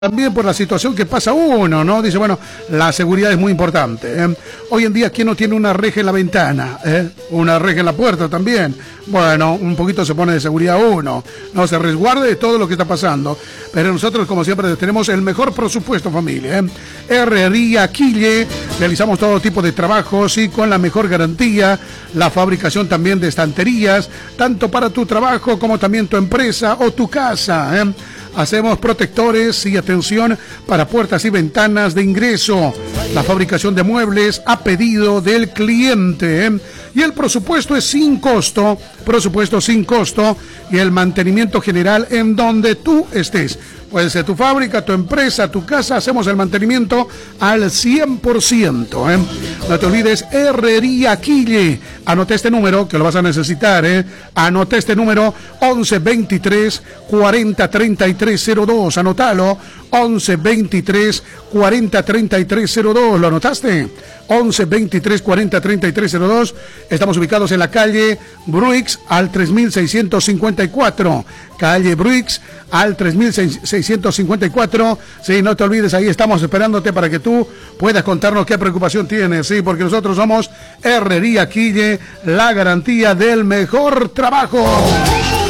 También por la situación que pasa uno, ¿no? Dice, bueno, la seguridad es muy importante. Hoy en día, ¿quién no tiene una reja en la ventana? Una reja en la puerta también. Bueno, un poquito se pone de seguridad uno, no se resguarde de todo lo que está pasando. Pero nosotros, como siempre, tenemos el mejor presupuesto, familia. Herrería Quille, realizamos todo tipo de trabajos y con la mejor garantía. La fabricación también de estanterías, tanto para tu trabajo como también tu empresa o tu casa. Hacemos protectores y atención para puertas y ventanas de ingreso. La fabricación de muebles a pedido del cliente. Y el presupuesto es sin costo. Presupuesto sin costo. Y el mantenimiento general en donde tú estés. Puede ser tu fábrica, tu empresa, tu casa. Hacemos el mantenimiento al 100%. No te olvides, Herrería Quille. Anoté este número, que lo vas a necesitar. Anoté este número, 11 23 40 33 02. Anótalo, 11 23 40 33 02. ¿Lo anotaste? 11 23 40 33 02. Estamos ubicados en la calle Bruix al 3654. Calle Bruix al 3654. Sí, no te olvides, ahí estamos esperándote para que tú puedas contarnos qué preocupación tienes, sí, porque nosotros somos Herrería Quille, la garantía del mejor trabajo.